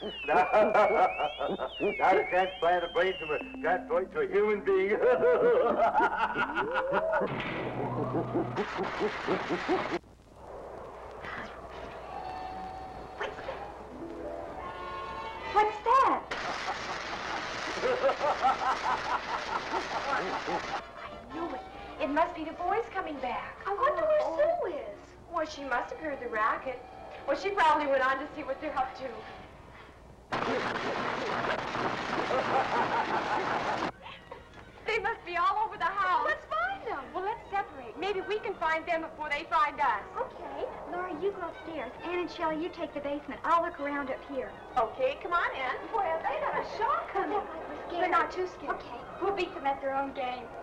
Not a transplant of brains from a transplant to a human being. What's that? I knew it. It must be the boys coming back. I wonder where Sue is. Well, she must have heard the racket. Well, she probably went on to see what they're up to. They must be all over the house. Let's find them. Well, let's separate. Maybe we can find them before they find us. Okay. Laura, you go upstairs. Ann and Shelley, you take the basement. I'll look around up here. Okay, come on in. Boy, they got a shock coming. We're scared. They're not too scared. Okay. We'll beat them at their own game.